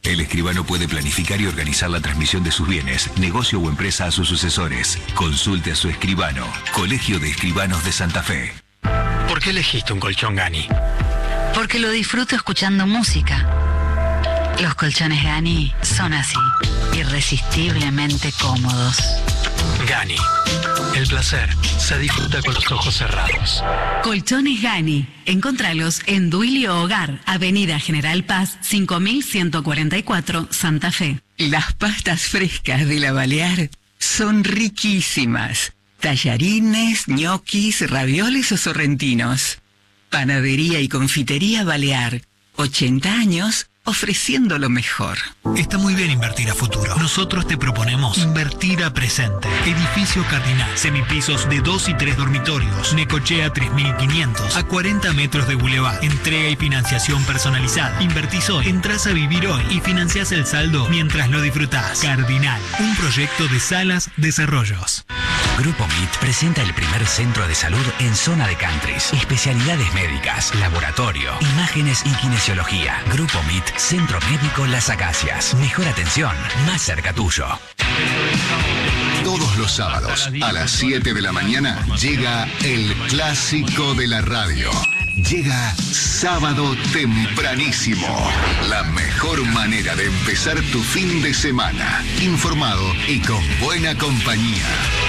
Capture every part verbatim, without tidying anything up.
El escribano puede planificar y organizar la transmisión de sus bienes, negocio o empresa a sus sucesores. Consulte a su escribano. Colegio de Escribanos de Santa Fe. ¿Por qué elegiste un colchón Gani? Porque lo disfruto escuchando música. Los colchones Gani son así, irresistiblemente cómodos. Gani. El placer se disfruta con los ojos cerrados. Colchones Gani. Encontralos en Duilio Hogar, Avenida General Paz, cinco mil ciento cuarenta y cuatro, Santa Fe. Las pastas frescas de La Balear son riquísimas. Tallarines, ñoquis, ravioles o sorrentinos. Panadería y confitería Balear. ochenta años ofreciendo lo mejor. Está muy bien invertir a futuro. Nosotros te proponemos invertir a presente. Edificio Cardinal. Semipisos de dos y tres dormitorios. Necochea tres mil quinientos. A cuarenta metros de Boulevard. Entrega y financiación personalizada. Invertís hoy, entrás a vivir hoy y financiás el saldo mientras lo disfrutás. Cardinal. Un proyecto de Salas Desarrollos. Grupo M I T presenta el primer centro de salud en zona de countries. Especialidades médicas, laboratorio, imágenes y kinesiología. Grupo M I T, Centro Médico Las Acacias. Mejor atención, más cerca tuyo. Todos los sábados a las siete de la mañana llega el clásico de la radio. Llega Sábado Tempranísimo. La mejor manera de empezar tu fin de semana. Informado y con buena compañía.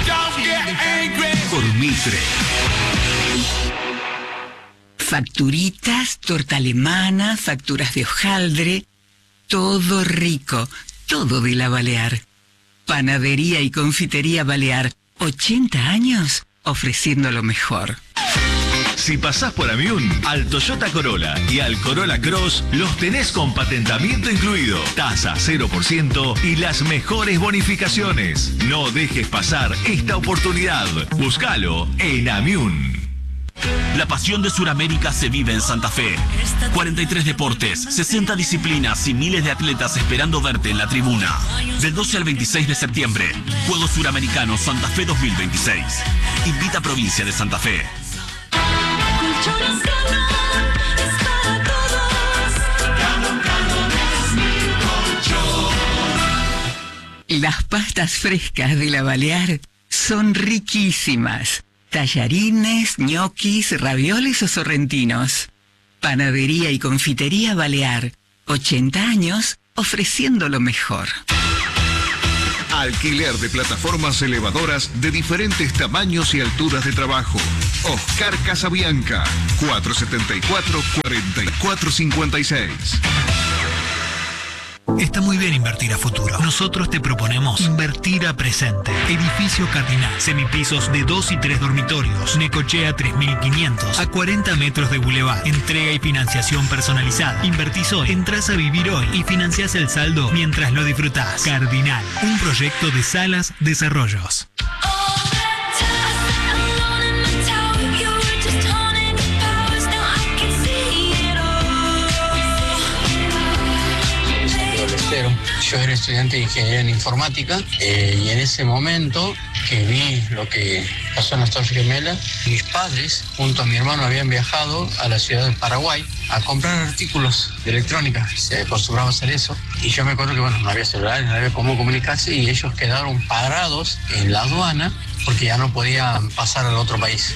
Por Mitre. Facturitas, torta alemana, facturas de hojaldre. Todo rico. Todo de La Balear. Panadería y confitería Balear. ochenta años ofreciendo lo mejor. Si pasás por Amiún, al Toyota Corolla y al Corolla Cross los tenés con patentamiento incluido, tasa cero por ciento y las mejores bonificaciones. No dejes pasar esta oportunidad. Búscalo en Amiún. La pasión de Sudamérica se vive en Santa Fe. cuarenta y tres deportes, sesenta disciplinas y miles de atletas esperando verte en la tribuna. Del doce al veintiséis de septiembre, Juegos Suramericanos Santa Fe dos mil veintiséis. Invita a Provincia de Santa Fe. Las pastas frescas de La Balear son riquísimas. Tallarines, ñoquis, ravioles o sorrentinos. Panadería y confitería Balear. ochenta años ofreciendo lo mejor. Alquiler de plataformas elevadoras de diferentes tamaños y alturas de trabajo. Oscar Casabianca, cuatro setenta y cuatro, cuarenta y cuatro cincuenta y seis. Está muy bien invertir a futuro. Nosotros te proponemos invertir a presente. Edificio Cardinal. Semipisos de dos y tres dormitorios. Necochea tres mil quinientos. A cuarenta metros de Boulevard. Entrega y financiación personalizada. Invertís hoy, entrás a vivir hoy y financiás el saldo mientras lo disfrutás. Cardinal. Un proyecto de Salas Desarrollos. Yo era estudiante de ingeniería en informática eh, y en ese momento que vi lo que pasó en las Torres Gemelas, mis padres junto a mi hermano habían viajado a la ciudad de Paraguay a comprar artículos de electrónica. Se acostumbraba a hacer eso y yo me acuerdo que bueno, no había celulares, no había cómo comunicarse y ellos quedaron parados en la aduana porque ya no podían pasar al otro país.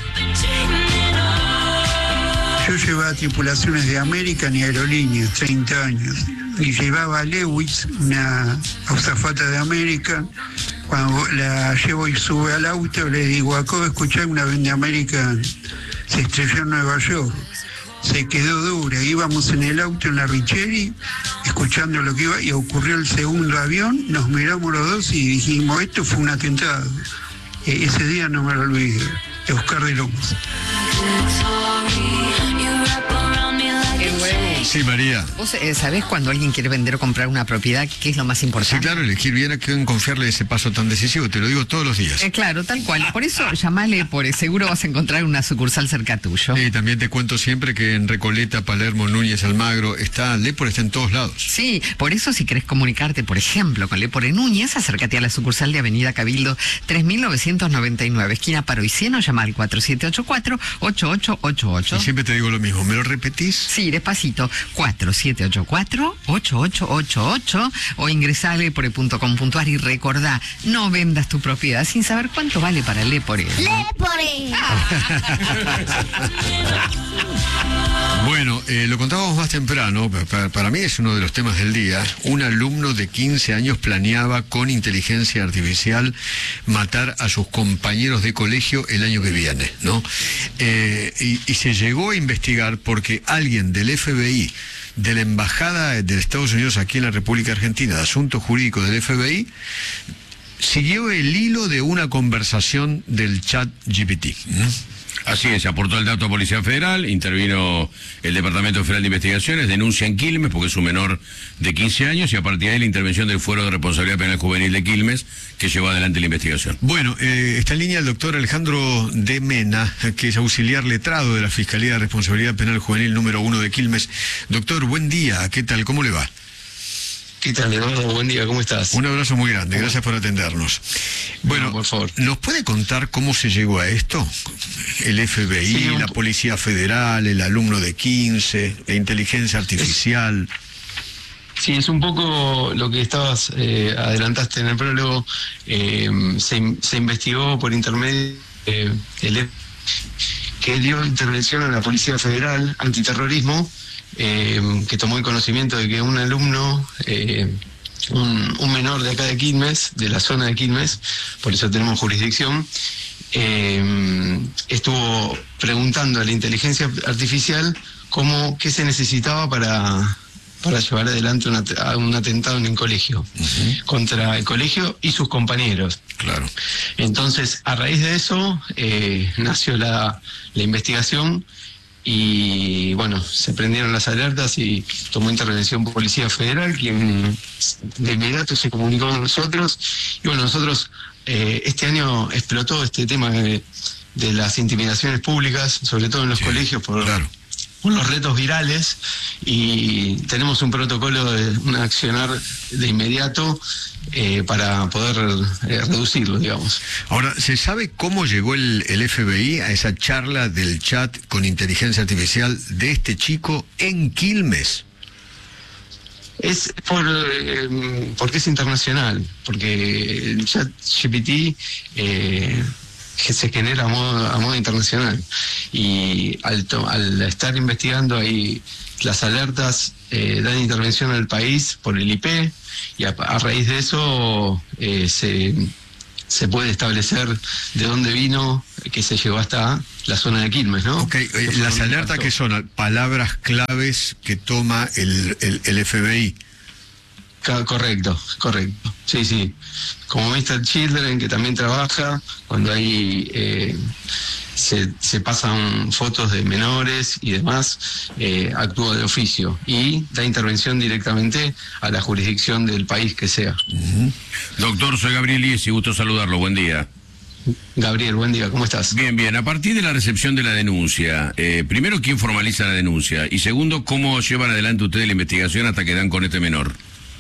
Yo llevaba tripulaciones de American y Aerolíneas, treinta años. Y llevaba a Lewis, una azafata de América. Cuando la llevo y sube al auto, le digo, acabo de escuchar una avión de American, se estrelló en Nueva York. Se quedó dura. Íbamos en el auto en la Richeri, escuchando lo que iba, y ocurrió el segundo avión. Nos miramos los dos y dijimos, esto fue un atentado. E- ese día no me lo olvido. Oscar de Lomas. Sí, María. ¿Vos eh, sabés cuando alguien quiere vender o comprar una propiedad qué es lo más importante? Sí, claro, elegir bien a quién confiarle ese paso tan decisivo, te lo digo todos los días. Eh, claro, tal cual. Por eso llamale, por eh, seguro vas a encontrar una sucursal cerca tuyo. Y también te cuento siempre que en Recoleta, Palermo, Núñez, Almagro, está Lepor, está en todos lados. Sí, por eso si querés comunicarte, por ejemplo, con Lepor en Núñez, acércate a la sucursal de Avenida Cabildo tres mil novecientos noventa y nueve, esquina Paro y Cieno, llama al cuatro siete ocho cuatro, ocho ocho ocho ocho. Y siempre te digo lo mismo, ¿me lo repetís? Sí, despacito. cuatro siete ocho cuatro, ocho ocho ocho ocho o ingresá a lepore punto com punto ar y recordá, no vendas tu propiedad sin saber cuánto vale para Lepore. ¡Lepore! Bueno, eh, lo contábamos más temprano, para, para mí es uno de los temas del día. Un alumno de quince años planeaba con inteligencia artificial matar a sus compañeros de colegio el año que viene, ¿no? Eh, y, y se llegó a investigar porque alguien del F B I, de la Embajada de Estados Unidos aquí en la República Argentina, de Asuntos Jurídicos del F B I, siguió el hilo de una conversación del chat G P T. ¿no? Así es, aportó el dato a Policía Federal, intervino el Departamento Federal de Investigaciones, denuncia en Quilmes porque es un menor de quince años y a partir de ahí la intervención del Fuero de Responsabilidad Penal Juvenil de Quilmes que llevó adelante la investigación. Bueno, eh, está en línea el doctor Alejandro de Mena, que es auxiliar letrado de la Fiscalía de Responsabilidad Penal Juvenil número uno de Quilmes. Doctor, buen día, ¿qué tal? ¿Cómo le va? ¿Qué tal, Eduardo? Buen día, ¿cómo estás? Un abrazo muy grande, gracias por atendernos. Bueno, no, por favor. ¿Nos puede contar cómo se llegó a esto? El F B I, sí, un... la Policía Federal, el alumno de quince, la inteligencia artificial. Es... Sí, es un poco lo que estabas, eh, adelantaste en el prólogo. Eh, se, se investigó por intermedio eh, el que dio intervención a la Policía Federal antiterrorismo. Eh, que tomó el conocimiento de que un alumno, eh, un, un menor de acá de Quilmes, de la zona de Quilmes, por eso tenemos jurisdicción, eh, estuvo preguntando a la inteligencia artificial cómo, qué se necesitaba para, para llevar adelante una, un atentado en el colegio, uh-huh. contra el colegio y sus compañeros. Claro. Entonces, a raíz de eso, eh, nació la, la investigación. Y bueno, se prendieron las alertas y tomó intervención Policía Federal, quien de inmediato se comunicó con nosotros. Y bueno, nosotros eh, este año explotó este tema de, de las intimidaciones públicas, sobre todo en los sí, colegios, por, claro. por los retos virales. Y tenemos un protocolo de un accionar de inmediato eh, para poder eh, reducirlo, digamos. Ahora, ¿se sabe cómo llegó el, el F B I a esa charla del chat con inteligencia artificial de este chico en Quilmes? Es por eh, porque es internacional, porque el chat G P T eh, que se genera a modo, a modo internacional. Y al, to, al estar investigando ahí las alertas, eh, dan intervención al país por el I P, y a, a raíz de eso eh, se, se puede establecer de dónde vino, que se llegó hasta la zona de Quilmes, ¿no? Ok, eh, las alertas que son palabras claves que toma el, el, el F B I. Correcto, correcto. Sí, sí. Como mister Children, que también trabaja, cuando hay eh, se, se pasan fotos de menores y demás, eh, actúa de oficio y da intervención directamente a la jurisdicción del país que sea. Uh-huh. Doctor, soy Gabriel Ies y gusto saludarlo. Buen día. Gabriel, buen día, ¿cómo estás? Bien, bien. A partir de la recepción de la denuncia, eh, primero, ¿quién formaliza la denuncia? Y segundo, ¿cómo llevan adelante ustedes la investigación hasta que dan con este menor?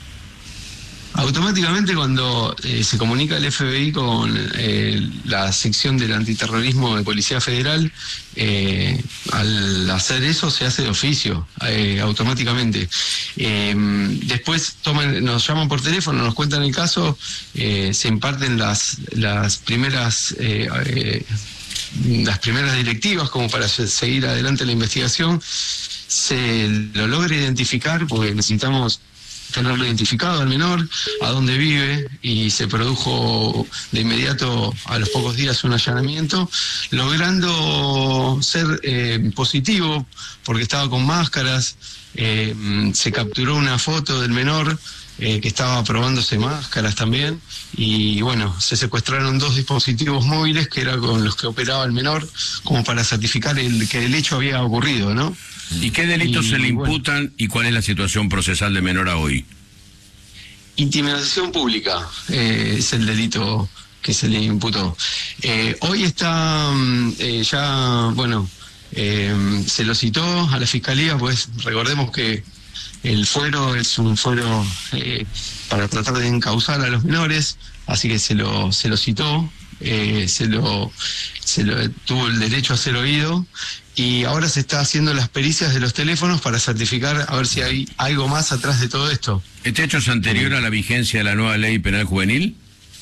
Automáticamente cuando eh, se comunica el F B I con eh, la sección del antiterrorismo de Policía Federal, eh, al hacer eso se hace de oficio, eh, automáticamente. Eh, después toman, nos llaman por teléfono, nos cuentan el caso, eh, se imparten las, las primeras... Eh, eh, las primeras directivas como para seguir adelante la investigación. Se lo logra identificar porque necesitamos tenerlo identificado al menor, a dónde vive, y se produjo de inmediato a los pocos días un allanamiento, logrando ser eh, positivo porque estaba con máscaras. Eh, se capturó una foto del menor eh, que estaba probándose máscaras también, y bueno, se secuestraron dos dispositivos móviles que eran con los que operaba el menor, como para certificar el, que el hecho había ocurrido, ¿no? ¿Y qué delitos y, se le imputan bueno, y cuál es la situación procesal de menor a hoy? Intimidación pública eh, es el delito que se le imputó. Eh, hoy está eh, ya, bueno, eh, se lo citó a la Fiscalía, pues recordemos que el fuero es un fuero eh, para tratar de encauzar a los menores, así que se lo, se lo citó eh, se lo, se lo tuvo el derecho a ser oído, y ahora se está haciendo las pericias de los teléfonos para certificar a ver si hay algo más atrás de todo esto. ¿Este hecho es anterior a la vigencia de la nueva ley penal juvenil?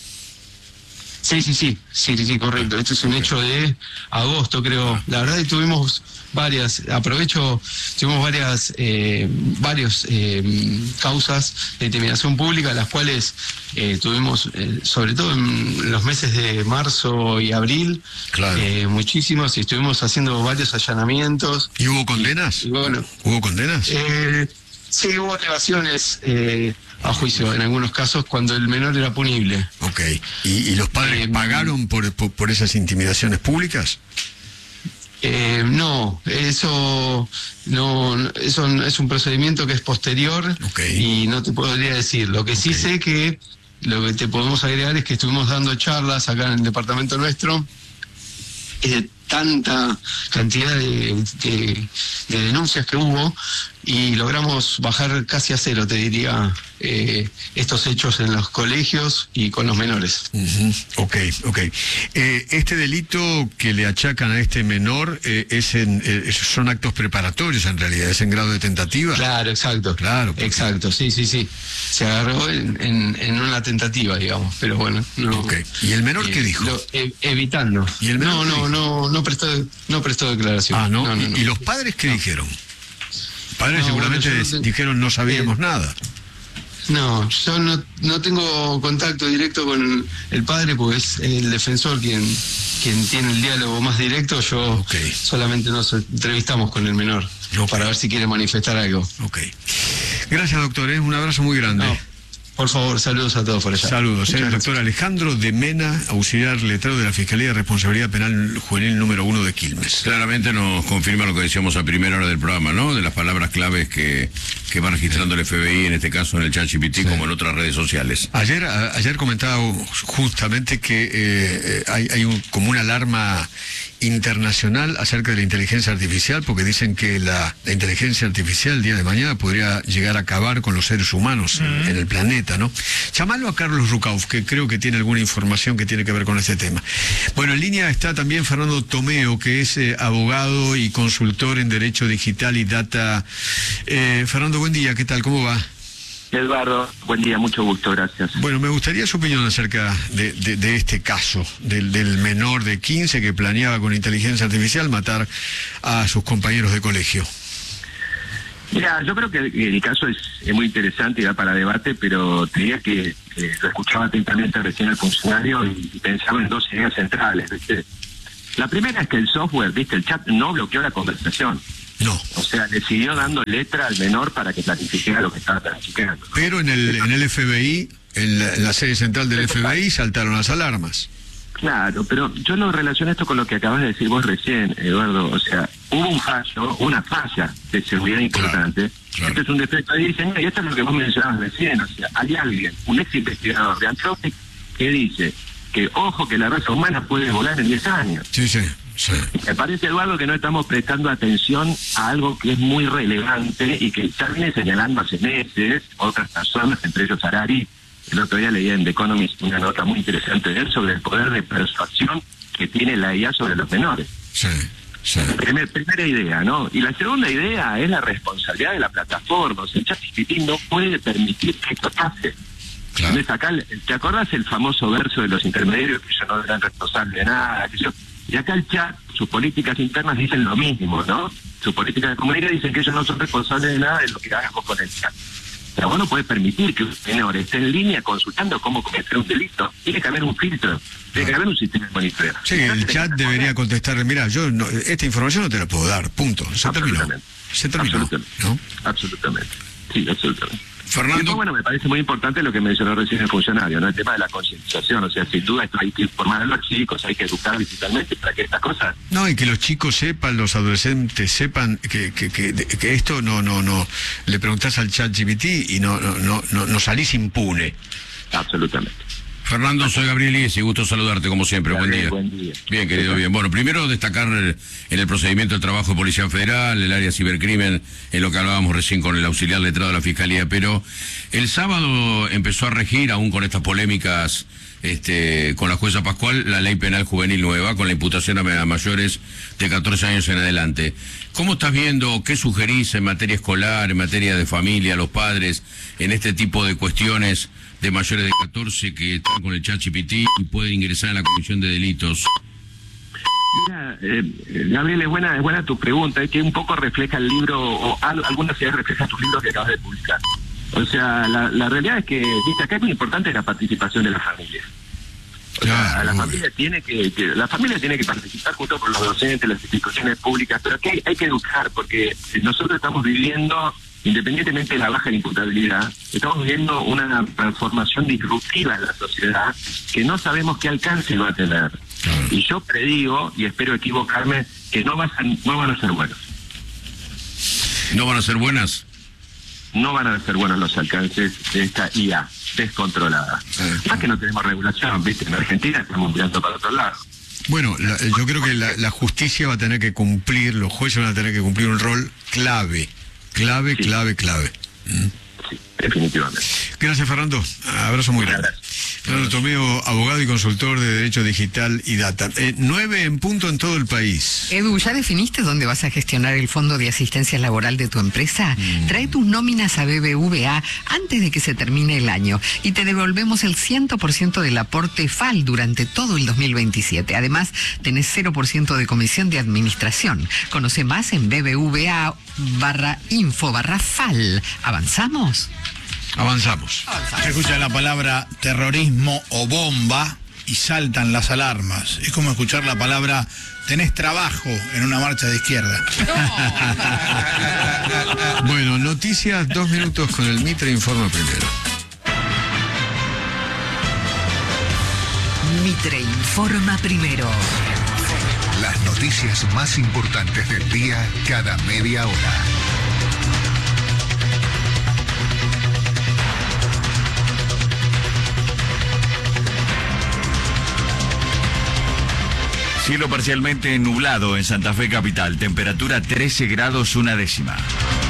Sí, sí, sí, sí, sí, sí, correcto. Este es un hecho de agosto, creo. La verdad que tuvimos varias, aprovecho, tuvimos varias, eh, varios eh, causas de intimidación pública, las cuales eh, tuvimos, eh, sobre todo en los meses de marzo y abril, claro. eh, muchísimos, y estuvimos haciendo varios allanamientos. ¿Y hubo condenas? Y, y bueno, ¿Hubo condenas? Eh, sí, hubo elevaciones eh, a juicio en algunos casos cuando el menor era punible. Ok. ¿Y, y los padres eh, pagaron por, por, por esas intimidaciones públicas? Eh, no, eso no, eso es un procedimiento que es posterior, okay. Y no te podría decir. Lo que sí okay. sé que lo que te podemos agregar es que estuvimos dando charlas acá en el departamento nuestro, de tanta cantidad de, de, de denuncias que hubo, y logramos bajar casi a cero, te diría, eh, estos hechos en los colegios y con los menores. Uh-huh. Ok, ok. Eh, este delito que le achacan a este menor eh, es en, eh, son actos preparatorios en realidad, es en grado de tentativa. Claro, exacto. Claro. Porque... Exacto, sí, sí, sí. Se agarró en, en, en una tentativa, digamos, pero bueno. No, okay. ¿Y el menor eh, qué dijo? Lo, eh, evitando. ¿Y el menor no, no, no, no prestó, no prestó declaración. Ah, ¿no? no, no, ¿Y, no. ¿Y los padres qué no. dijeron? Padres no, seguramente bueno, yo, dijeron no sabíamos eh, nada. No, yo no, no tengo contacto directo con el padre, porque es el defensor quien, quien tiene el diálogo más directo. Yo okay. solamente nos entrevistamos con el menor okay. para ver si quiere manifestar algo. Ok. Gracias, doctor. ¿eh? Un abrazo muy grande. No. Por favor, saludos a todos por allá. Saludos. El doctor Alejandro de Mena, auxiliar letrado de la Fiscalía de Responsabilidad Penal Juvenil número uno de Quilmes. Claramente nos confirma lo que decíamos a primera hora del programa, ¿no? De las palabras claves que, que va registrando el F B I, en este caso en el ChatGPT, sí. como en otras redes sociales. Ayer a, ayer comentaba justamente que eh, hay, hay un, como una alarma internacional acerca de la inteligencia artificial, porque dicen que la, la inteligencia artificial el día de mañana podría llegar a acabar con los seres humanos mm. en, en el planeta, ¿no? Llamalo a Carlos Rucauf, que creo que tiene alguna información que tiene que ver con este tema. Bueno, en línea está también Fernando Tomeo, que es eh, abogado y consultor en Derecho Digital y Data. Eh, Fernando, buen día, ¿qué tal? ¿Cómo va? Eduardo, buen día, mucho gusto, gracias. Bueno, me gustaría su opinión acerca de, de, de este caso, del, del menor de quince que planeaba con inteligencia artificial matar a sus compañeros de colegio. Mira, yo creo que el caso es, es muy interesante y da para debate, pero te diría que eh, lo escuchaba atentamente recién al funcionario y, y pensaba en dos ideas centrales, ¿viste? La primera es que el software, ¿viste? El chat no bloqueó la conversación. No. O sea, le siguió dando letra al menor para que planificara lo que estaba planificando. Pero en el, en el F B I, en la, en la sede central del F B I, saltaron las alarmas. Claro, pero yo lo relaciono esto con lo que acabas de decir vos recién, Eduardo. O sea, hubo un fallo, una falla de seguridad importante. Claro, claro. Este es un defecto de diseño y esto es lo que vos mencionabas recién. O sea, hay alguien, un ex investigador de Anthropic, que dice que, ojo, que la raza humana puede volar en diez años. Sí, sí. Sí. Me parece, Eduardo, que no estamos prestando atención a algo que es muy relevante y que ya viene señalando hace meses otras personas, entre ellos Harari. El otro día leía en The Economist una nota muy interesante de él sobre el poder de persuasión que tiene la I A sobre los menores. Sí, sí. Primer, primera idea, ¿no? Y la segunda idea es la responsabilidad de la plataforma. O sea, el ChatGPT no puede permitir que esto pase. Claro. Entonces, acá, ¿te acordás el famoso verso de los intermediarios que ellos no eran responsables de nada? Que yo... Y acá el chat, sus políticas internas dicen lo mismo, ¿no? Sus políticas de comunidad dicen que ellos no son responsables de nada de lo que hagamos con el chat. Pero vos no podés permitir que un menor esté en línea consultando cómo cometer un delito. Tiene que haber un filtro, tiene que haber un sistema de monitoreo. Sí, el chat debería contestarle, mira, yo no, esta información no te la puedo dar, punto. Se terminó. Se terminó, absolutamente. ¿no? Absolutamente. Sí, absolutamente. Fernando. Después, bueno, me parece muy importante lo que mencionó recién el funcionario, ¿no? El tema de la concientización. O sea, sin duda esto hay que informar a los chicos, hay que educar digitalmente para que estas cosas... No, y que los chicos sepan, los adolescentes sepan que que, que, que esto no, no, no... Le preguntás al ChatGPT y no, no, no, no, no salís impune. Absolutamente. Fernando, soy Gabriel Iesi, gusto saludarte como siempre, buen día. buen día. Bien, querido, bien. Bueno, primero destacar el, en el procedimiento de trabajo de Policía Federal, el área cibercrimen, en lo que hablábamos recién con el auxiliar letrado de la Fiscalía, pero el sábado empezó a regir, aún con estas polémicas este, con la jueza Pascual, la ley penal juvenil nueva, con la imputación a mayores de catorce años en adelante. ¿Cómo estás viendo, qué sugerís en materia escolar, en materia de familia, los padres, en este tipo de cuestiones de mayores de catorce que están con el ChatGPT y pueden ingresar en la comisión de delitos? Mira, eh, Gabriel, es buena, es buena tu pregunta, es que un poco refleja el libro, o al, algunas ideas refleja tu libro que acabas de publicar. O sea, la, la realidad es que, viste, acá es muy importante la participación de la familia. O sea, Claro, la muy familia tiene que, que la familia tiene que participar junto con los docentes, las instituciones públicas, pero que hay, hay que educar, porque nosotros estamos viviendo, independientemente de la baja imputabilidad, estamos viviendo una transformación disruptiva en la sociedad que no sabemos qué alcance va a tener. Y yo predigo, y espero equivocarme, que no, va a ser, no van a ser buenos. ¿No van a ser buenas? No van a ser buenos los alcances de esta I A descontrolada. Más que no tenemos regulación, ¿viste? En Argentina estamos mirando para otro lado. Bueno, la- yo creo que la, la justicia va a tener que cumplir, los jueces van a tener que cumplir un rol clave, clave, Sí. clave, clave. ¿Mm? Definitivamente. Gracias, Fernando. Abrazo muy grande. Fernando Tomeo, abogado y consultor de Derecho Digital y Data. Eh, nueve en punto en todo el país. Edu, ¿ya definiste dónde vas a gestionar el fondo de asistencia laboral de tu empresa? Mm. Trae tus nóminas a B B V A antes de que se termine el año y te devolvemos el cien por ciento del aporte F A L durante todo el dos mil veintisiete. Además, tenés cero por ciento de comisión de administración. Conoce más en bbva barra info barra F A L. ¿Avanzamos? Avanzamos. Se escucha la palabra terrorismo o bomba y saltan las alarmas. Es como escuchar la palabra tenés trabajo en una marcha de izquierda. Bueno, noticias, dos minutos con el Mitre Informa primero. Mitre informa primero. Las noticias más importantes del día cada media hora. Cielo parcialmente nublado en Santa Fe capital, temperatura trece grados una décima.